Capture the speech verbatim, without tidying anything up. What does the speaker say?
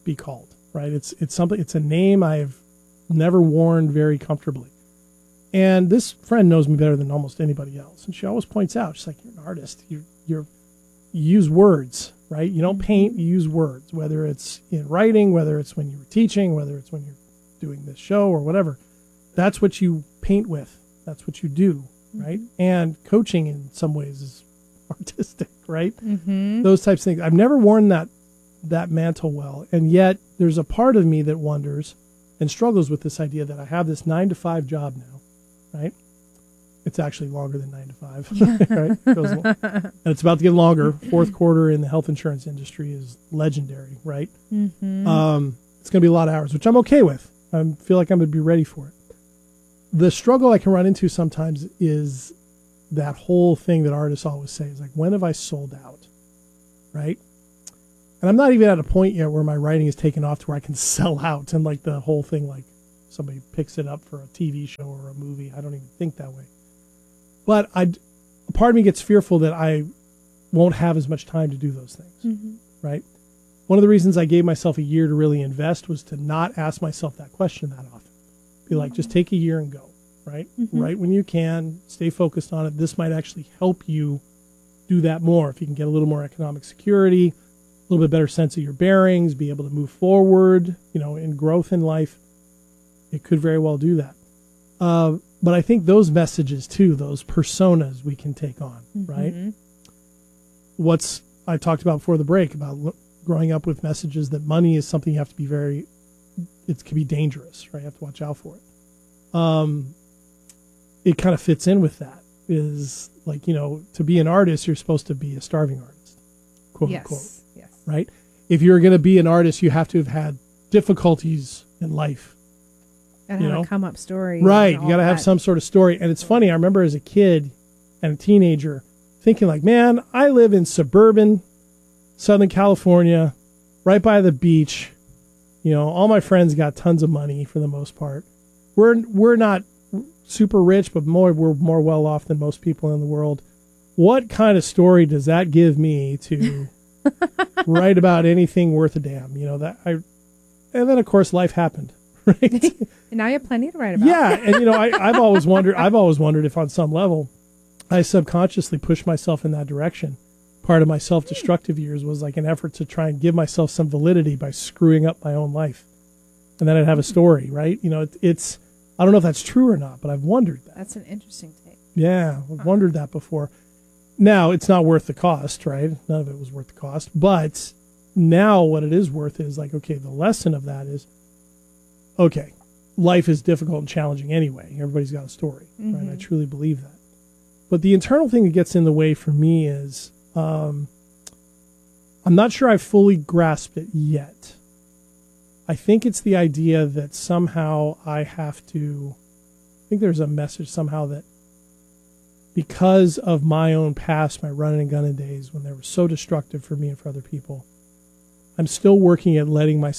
be called, right? It's it's something. It's a name I've never worn very comfortably. And this friend knows me better than almost anybody else, and she always points out, she's like, "You're an artist. You're you're you use words, right? You don't paint. You use words. Whether it's in writing, whether it's when you were teaching, whether it's when you're doing this show or whatever. That's what you paint with. That's what you do, right? Mm-hmm. And coaching in some ways is artistic, right? Mm-hmm. Those types of things. I've never worn that that mantle well, and yet there's a part of me that wonders and struggles with this idea that I have this nine to five job now. Right? It's actually longer than nine to five, right? It goes long. And it's about to get longer. Fourth quarter in the health insurance industry is legendary, right? Mm-hmm. Um, it's going to be a lot of hours, which I'm okay with. I feel like I'm going to be ready for it. The struggle I can run into sometimes is that whole thing that artists always say is like, when have I sold out? Right? And I'm not even at a point yet where my writing is taken off to where I can sell out and like the whole thing, like, somebody picks it up for a T V show or a movie. I don't even think that way. But I, a part of me gets fearful that I won't have as much time to do those things, mm-hmm. right? One of the reasons I gave myself a year to really invest was to not ask myself that question that often. Be like, just take a year and go, right? Mm-hmm. Right when you can, stay focused on it. This might actually help you do that more. If you can get a little more economic security, a little bit better sense of your bearings, be able to move forward, you know, in growth in life. It could very well do that. Uh, but I think those messages, too, those personas we can take on, mm-hmm. right? What's I talked about before the break, about lo- growing up with messages that money is something you have to be very, it can be dangerous, right? You have to watch out for it. Um, it kind of fits in with that. Is like, you know, to be an artist, you're supposed to be a starving artist, quote yes. unquote. Yes. Right? If you're going to be an artist, you have to have had difficulties in life. Gotta you have know? a come up story. Right. You got to have that. some sort of story. And it's funny. I remember as a kid and a teenager thinking like, man, I live in suburban Southern California, right by the beach. You know, all my friends got tons of money for the most part. We're, we're not super rich, but more, we're more well off than most people in the world. What kind of story does that give me to write about anything worth a damn? You know, that I, and then of course life happened. Right. And now you have plenty to write about. Yeah, and you know, I, I've always wondered. I've always wondered if, on some level, I subconsciously pushed myself in that direction. Part of my self-destructive years was like an effort to try and give myself some validity by screwing up my own life, and then I'd have a story, right? You know, it, it's. I don't know if that's true or not, but I've wondered that. That's an interesting take. Yeah, I've wondered that before. Now it's not worth the cost, right? None of it was worth the cost, but now what it is worth is like, okay, the lesson of that is, okay, life is difficult and challenging anyway. Everybody's got a story, mm-hmm. right? I truly believe that. But the internal thing that gets in the way for me is um, I'm not sure I've fully grasped it yet. I think it's the idea that somehow I have to, I think there's a message somehow that because of my own past, my running and gunning days when they were so destructive for me and for other people, I'm still working at letting my